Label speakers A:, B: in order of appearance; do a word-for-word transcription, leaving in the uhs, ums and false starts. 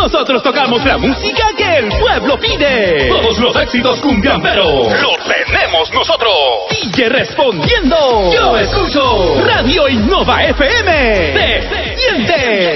A: Nosotros tocamos la música que el pueblo pide. Todos los éxitos cumbiamberos los tenemos nosotros. Sigue respondiendo. Yo escucho Radio Innova F M. Se siente.